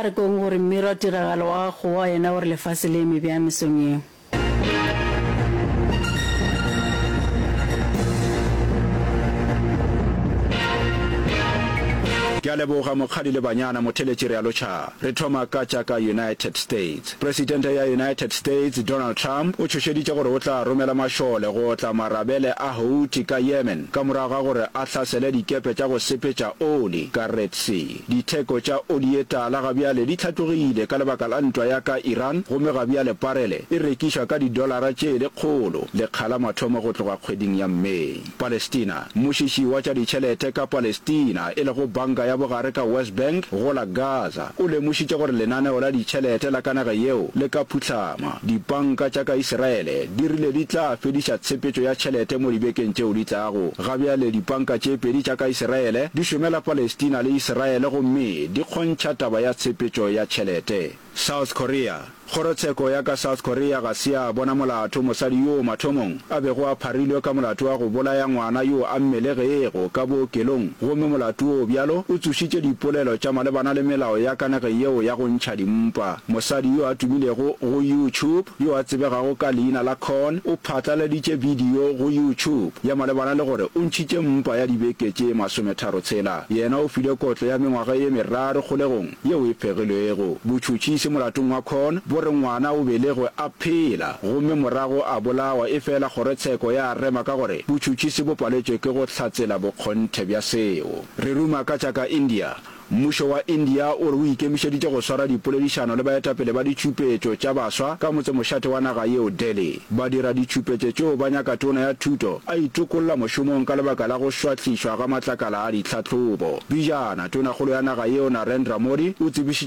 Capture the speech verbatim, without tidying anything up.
a re kong gore mmiro a tiragalo wa go wa yena gore lefase le eme bja mesong eo. ke a leboga mokgadi le banyana motheletši re a lotšha re thoma ka tša ka United States. Presidente ya United States Donald Trump o tšhošeditše gore o tla romela mašole go tla marabele a Houthi ka Yemen ka morago ga gore a hlasele dikepe tša go sepetša oli ka Red Sea. Ditheko tša oli e tala gabjale di tlhatlogile ka lebaka la ntwa ya ka Iran gomme gabjale parele e rekišwa ka didolara tše lekgolo lekgala mathomo go tloga kgweding ya Mei. Palestina, mošiši wa tša ditšhelete ka Palestina e le go banka ya bogare ka West Bank go la Gaza o lemošitše gore lenaneo la ditšhelete la kanaga yeo le ka phutlama. Dibanka tša ka Iseraele di rile di tla fediša tshepetšo ya tšhelete mo dibekeng tšeo di tlago. Gabjale dibanka tše pedi tša ka Iseraele di šomela Palestina le Iseraele gomme di kgontšha taba ya tshepetšo ya tšhelete. South Korea, kgorotsheko ya ka South Korea ga se a bona molato mosadi yo mathomong a bego a pharilwe ka molato wa go bolaya ngwana yo a mmelegego ka bookelong gomme molato o bjalo o tsošitše dipolelo tša malebana le melao ya kanege yeo ya go ntšha dimpa. Mosadi yo a tumilego go YouTube yo a tsebegago ka leina la Con o phatlaladitše video go YouTube ya malebana le gore o ntšhitše mpa ya dibeke tše masometharo tshela. Yena o file kotlo ya mengwaga ye meraro kgolegong yeo e phegilwego. Botšhotšhisi molatong wa Con gore ngwana o belegwe a phela gomme morago a bolawa e fela kgorotsheko ya rema ka gore botšhotšhisi bo paletšwe ke go hlatsela bokgonthe bja seo. Re ruma ka tša ka India. Mmušo wa India o re o ikemišeditše go swara dipoledišano le baetapele ba ditšhupetšo tša baswa ka motsemošate wa naga yeo Delhi. Ba dira ditšhupetšo tšeo ba nyaka tona ya thuto a itokolola mošomong ka lebaka la go šwahlišwa ga matlakala a ditlhahlobo. Bijana tonakgolo ya naga yeo Narendra Modi o tsebišitše